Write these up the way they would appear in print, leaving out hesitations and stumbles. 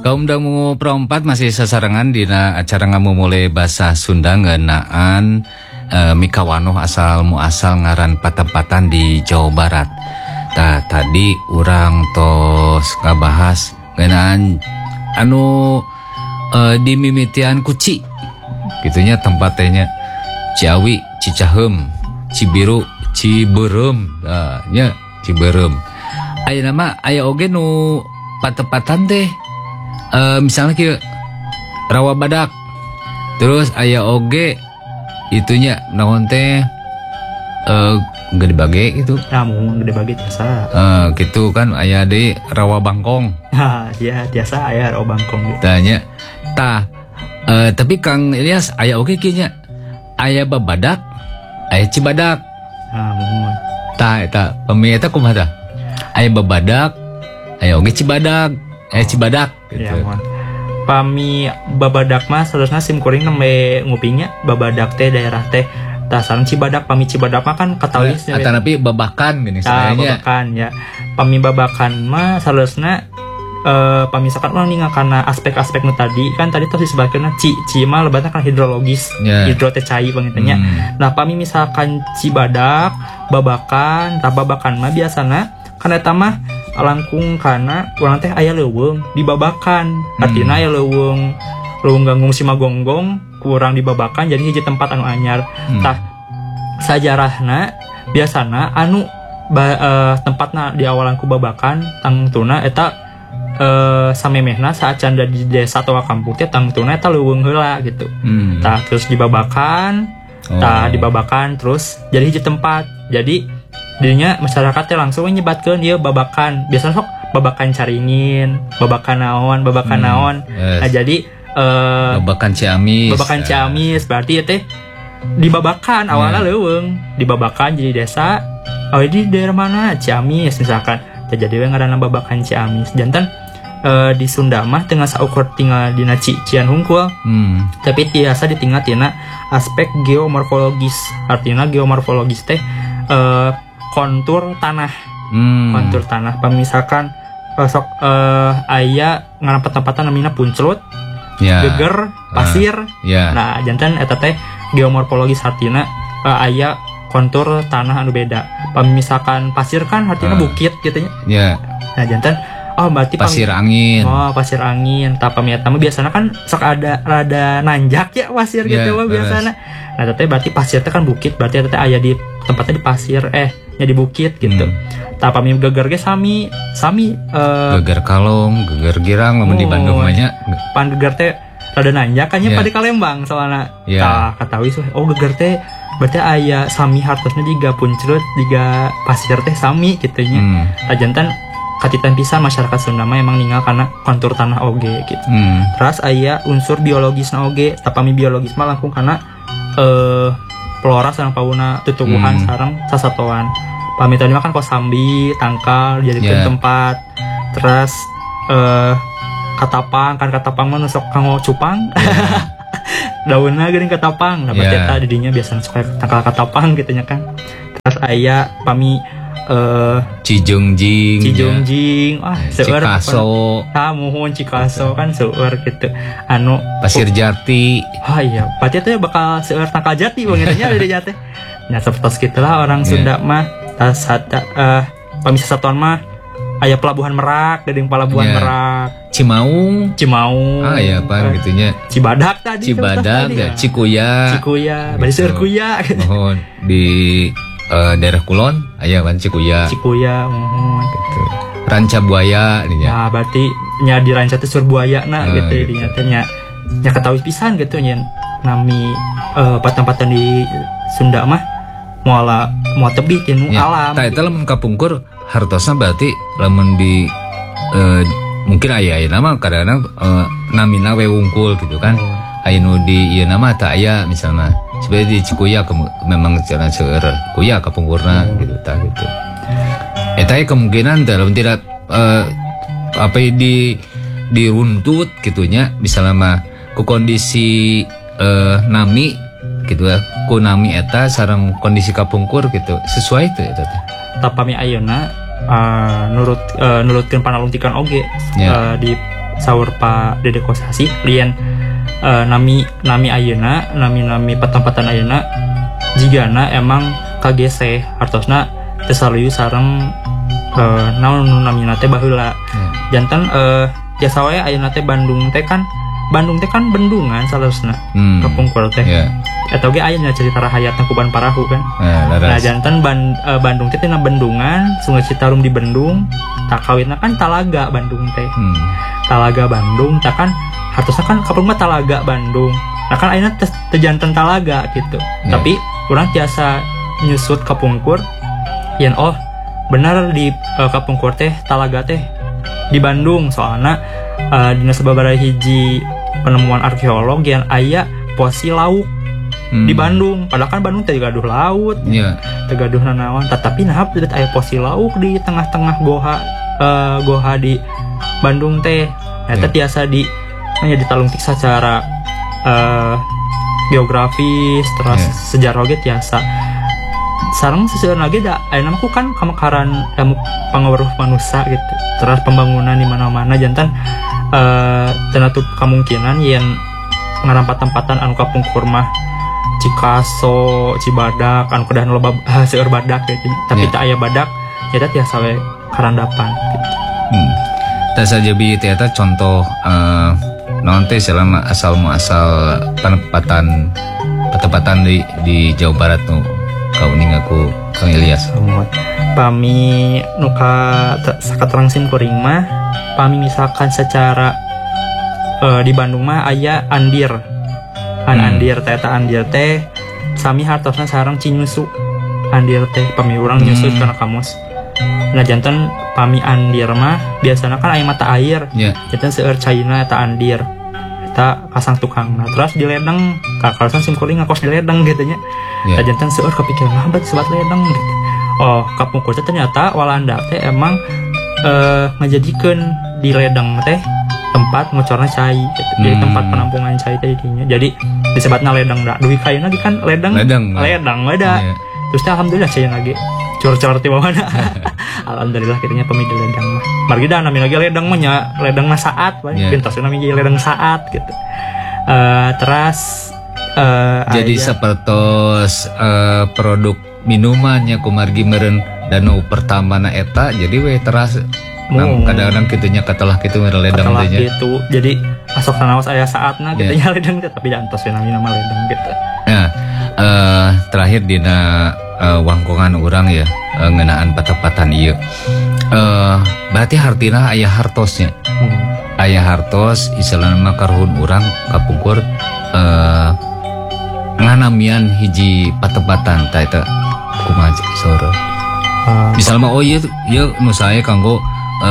Kaum dangu perempat masih sasarangan dina acara ngamumule bahasa Sunda ngeunaan mikawanoh asal muasal ngaran patempatan di Jawa Barat. Tadi urang tos ngabahas ngeunaan anu dimimitian kuci gitunya tempatnya Ciawi, Cicahem, Cibiru, Ciberem, nya Ciberem. Aya nama aya oge nu patempatan teh misalnya kieu rawa badak. Terus aya oge itunya naon teh gede bage gitu. Namun gede bage biasa. Gitu kan aya deui rawa bangkong. Ya biasa aya rawa bangkong gitu. Tanya. Tapi Kang Ilyas aya oge kieu nya. Aya babadak, aya cibadak. Namun Eta pami eta kumaha tah? Aya babadak, aya oge cibadak. Cibadak gitu. Ya mohon. Pami babadak mah seharusnya sim kuring nembe ngupingnya babadak teh daerah teh tasan Cibadak. Pami Cibadak mah kan katawis ya. Atanapi babakan gini sayanya. Babakan ya. Pami babakan mah seharusnya pamisakan orang ningal karena aspek-aspek nu tadi kan tadi tuh disebutkeun ci mah lebatna kan hidrologis, hidro teh cai pangitnya. Nah pami misalkan Cibadak, babakan mah biasana kan eta mah langkung kana urang teh aya leuweung dibabakan. Artina aya leuweung ganggung Simagonggong kurang dibabakan jadi hiji tempat anu anyar. Tah sajarahna biasana anu tempatna di awalan ku babakan tangtuna eta samemehna saat canda di desa atau kampung teh tangtuna eta leuweung heula gitu. Tah terus dibabakan, dibabakan terus jadi hiji tempat. Jadi dirinya masyarakat teh langsung nyebatkeun ieu babakan. Biasana sok babakan caringin, babakan naon. Yes. Nah jadi babakan Ciamis berarti teh dibabakan awalnya leuweung, dibabakan jadi desa. Oh di daerah mana? Ciamis misalkan. Jadi we ngaranna babakan Ciamis. Jantan di Sunda mah tengah saukur tinggal dina cian hungkul. Tapi tiasa ditinggal tina aspek geomorfologis. Artinya geomorfologis teh kontur tanah. Kontur tanah. Pemisalkan sok aya ngaran tempatan namina punclut, geger, pasir. Nah, jantan eta teh geomorfologis artinya aya kontur tanah anu beda. Pemisalkan pasir kan artinya bukit gitu nya. Nah, jantan berarti pasir angin. Pasir angin. Tapi mah biasanya kan sok ada rada nanjak ya pasir gitu mah biasanya. Nah, teh berarti pasir teh kan bukit, berarti teh aya di tempatnya di pasir nya di bukit gitu. Tapi pami geger ge sami geger kalong, geger girang lamun di Bandung mah nya. Pan geger teh rada nanjak kan nya pada Kalembang soalna. Tah katawis geger teh berarti aya sami hartosna diga punclut, diga pasir teh sami kitu nya. Jantan katitan pisan masyarakat Sunda mah emang ninggal karena kontur tanah oge gitu. Terus aya unsur biologisna oge, tapi biologis mah langkung karena flora sareng fauna tutuwuhan sareng sasatoan. Pami tadi mah kan kosambi, tangkal dijadikeun tempat. Terus katapang mah sok kanggo cupang. Daunna geuning katapang. Nah berarti eta didinya biasana sok tangkal katapang gitu nya kan. Terus aya pami Cijongjing, seueur Cikaso. Muhun Cikaso kan seueur gitu. Anu Pasir Jati. Iya, berarti teh bakal seueur Tangkal Jati beungeutnya dari Jati. Nya sapertos kitulah orang Sunda mah. Tas pamisa satuan mah aya Pelabuhan Merak, Gading Pelabuhan Merak. Cimaung. Ya pan gitunya. Cibadak tadi. Cikuya. Bari seueur Kuya. Mohon di daerah Kulon aya kan Cikuya gitu. Ranca Buaya nya. Nah, berarti nya di Ranca teh Surbuaya gitu dinya teh nya katawis pisan gitu nya nami patempatan di Sunda mah moal tebih tinu alam. Tah eta lamun kapungkur hartosna berarti lamun di mungkin aya nama kadang-kadang namina we wungkul gitu kan. Aya nu di ieu nama tah aya misalnya sebenarnya di Cikuya memang jalan seueur kuya kapungkurna gitu tah gitu. Eta kemungkinan dalam tidak diruntut gitunya misalnya mah ku kondisi nami gitu ya, ku nami eta sareng kondisi kapungkur gitu sesuai itu eta teh. Tapami ayeuna nurutkeun panaluntikan oge di saur Pak Dede Kosasi lian nami ayeuna nami patempatan ayeuna jigana emang KGC hartosna tesaluyu sareng naon namina teh baheula janten biasa wae ayeuna teh Bandung teh kan bendungan salasna kapungkur teh eta ge ayeuna cerita rahayatna Kuban Parahu kan nah janten Bandung teh tina bendungan Sungai Citarum di Bendung tak kawitna kan Talaga Bandung teh Talaga Bandung tak kan hartosna kan kapung mah Talaga Bandung nah kan ayeuna teh janten Talaga gitu tapi urang tiasa nyusut kapungkur yen benar di kapungkur teh Talaga teh di Bandung soalna dina sababaraha hiji penemuan arkeolog yang aya posi lauk di Bandung padahal kan Bandung teh gaduh laut teh gaduh nanaon tetapi nah teu aya posi lauk di tengah-tengah goha di Bandung teh eta tiasa ditalungtik secara geografis terus sejarah ge tiasa sareng seseueurna ge da ayeuna mah kan kamakaran ilmu pangaweruh manusia gitu terus pembangunan di mana-mana jantan tenatu kemungkinan yang ngarampat-tempatan anu kapungkur mah Cikaso, Cibadak anu kedah loba seueur badak gitu tapi teu aya badak eta tiasa we karandapan gitu. Tah sajabi eta contoh naon teh selama asal penempatan di Jawa Barat nu kauning aku Kang Ilyas. Pami nuka sakaterangsim kuring mah pami misalkan secara di Bandung mah aya Andir. Andir teh Andir teh sami hartosna sareng Cinyusu. Andir teh pami urang nyusu kana kamus. Nah janten pami Andir mah biasana kan aya mata air. Janten seueur caina eta Andir. Eta kasang tukangna. Terus di ledeng kakalasan simkuring ngakos di ledeng gitu nya. Nah janten seueur kepikiran habat sebat ledeng gitu. Kapungkur teh ternyata Walanda teh emang ngajadikeun di ledeng teh tempat ngocorna cai gitu. Jadi tempat penampungan cai teh dinya. Jadi disebutna ledeng da. Duwi kayeuna ge kan ledeng we da. Terus alhamdulillah cai lagi cor-cor ti mana. Alhamdulillah kitanya pemidi ledeng mah. Margi da nami lagi ledeng mah nya ledeng mah saat pintos nami ledeng saat gitu. Terus jadi sapertos produk minumannya kumargi meureun danau pertama na eta jadi we teras kadang-kadang kitunya katelah kitu meureun ledeng teh nya gitu. Jadi asok sanaos aya saatna kitunya ledeng teh tapi da antos we nama ledeng gitu. Nah, terakhir dina wangkongan urang ya ngeunaan patepatan ieu. Berarti hartina aya hartosnya. Aya hartos istilahna mah karuhun urang kapungkur nganamian hiji patepatan ta eta kumaha sore. Misalnya ieu nu sae kanggo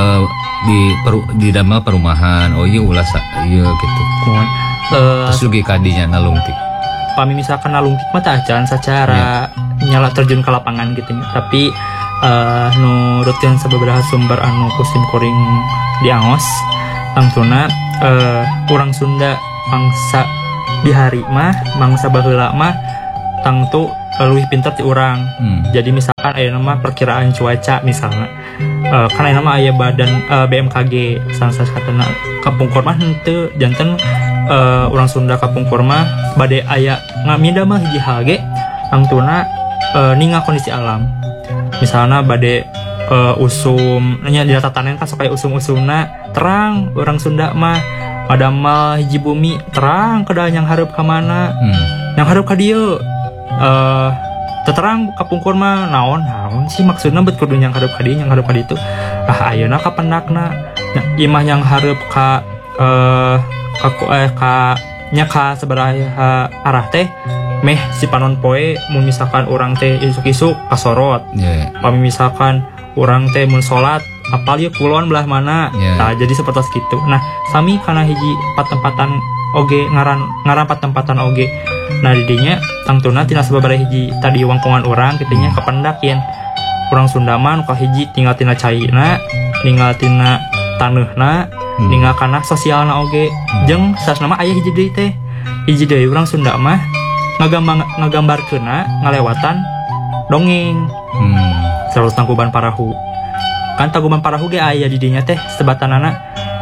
di damel perumahan ieu ulah ieu gitu. Terus juga kadinya nalungtik. Pami misalkan nalungtik mah tah acan sacara nyala terjun ke lapangan gitu nya. Tapi nurutkeun sababaraha sumber anu kusim kuring diangos langsungna urang Sunda mangsa di hari mah mangsa baheula mah tangtu leuwih pinter ti urang. Jadi misalkan aya nama perkiraan cuaca misalnya kan aya nama aya badan BMKG sansatana kapungkur mah henteu janten urang Sunda kapungkur mah bade aya ngaminda mah hiji hal ge tangtuna ningal kondisi alam. Misalna bade usum nya di tatanen kan sok aya usum-usumna terang urang Sunda mah padahal hiji bumi terang kedah yang hareup ka mana yang hareup ka dieu terang kapungkur mah naon sih maksudna bet kudu yang hareup ka dieu yang hareup ka ditu ayeuna ka pendakna imah yang hareup ka nya ka sabaraha arah teh meh si panon poe mun misalkan urang teh isuk-isuk kasorot pami misalkan urang teh mun salat apal ya kulon belah mana nah jadi seperti itu. Nah sami kana hiji patempatan oge ngaran patempatan oge nah didinya tangtuna tina sababaraha hiji tadi wangkongan urang kitunya kapendak yen urang Sunda mah nu kahiji tinggal tina caina tinggal tina taneuhna tinggal kana sosialna oge jeung sasna mah aya hiji deui urang Sunda mah ngagambarkeunna ngalewatan dongeng sarua Kuban Parahu kan Kuban Parahu ge aya di dinya teh sebatanana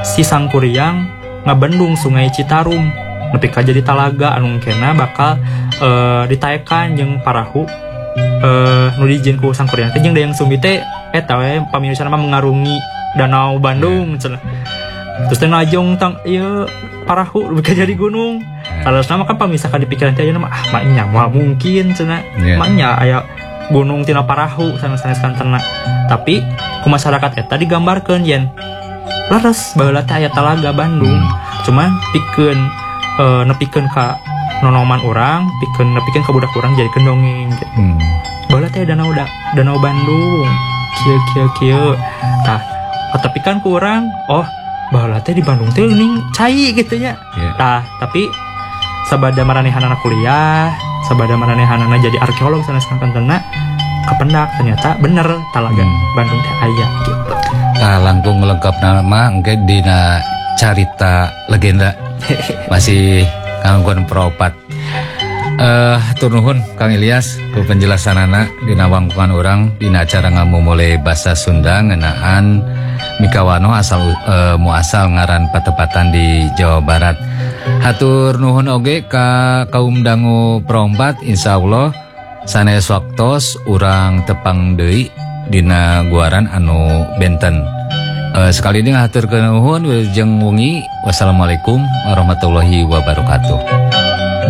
si Sangkuriang ngabendung Sungai Citarum nepi ka jadi talaga anu kena bakal ditaekan jeung parahu nu dijieun ku Sangkuriang teh jeung dayang sumbi teh eta we pamiusana mah mengarungi Danau Bandung cenah. Terus teh ngajong tang ieu parahu nepi ka jadi gunung. Salasna mah kan pamisakan di pikiran teh ayeuna mah mah nya mah mungkin cenah. Mah nya aya gunung tina parahu sanes-sanes kantena. Tapi ku masyarakat eta digambarkeun yen leres baheula teh aya talaga Bandung. Cuman pikeun nepikeun ka nonoman urang, nepikeun ka budak urang jadikeun dongeng gitu. Baheula teh danau Bandung. Kieu. Tah, tapi kan ku urang, baheula teh di Bandung teh geuning cai gitu nya. Tah, tapi sabada maranehanana kuliah, sabada maranehanana jadi arkeolog sanes kantena kapendak ternyata bener talaga Bandung teh aya gitu. Nah, langkung lengkap nama engke dina carita legenda masih kangguan peropat. Hatur nuhun Kang Ilyas ku penjelasanana dina wangkungan urang dina acara ngamumule basa Sunda ngeunaan Mikawano asal muasal ngaran patepatan di Jawa Barat. Hatur nuhun oge ka kaum dangu perompat, insyaallah sanes waktos urang tepang deui dina guaran anu benten. Sekali ini ngaturkeun nuhun wilujeng wengi. Wassalamualaikum warahmatullahi wabarakatuh.